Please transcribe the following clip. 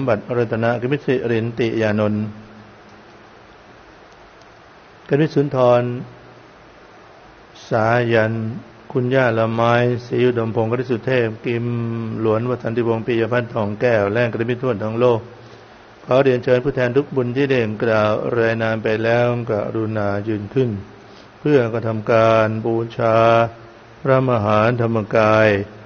บัติรัตนกมิตรสิรินติยานนท์กนิษฐ์สุนทรสายันคุณย่าละไม้ศรีอุดมพงศ์กฤษสุเทพกิมหลวนวสันติวงศ์ปิยพันธ์ทองแก้วและกระมิตรทั่วทั้งโลกขอเรียนเชิญผู้แทนทุกบุญที่ได้กล่าวรายนามไปแล้วกรุณายืนขึ้นเพื่อกระทำการบูชาพระมหาธรรมกาย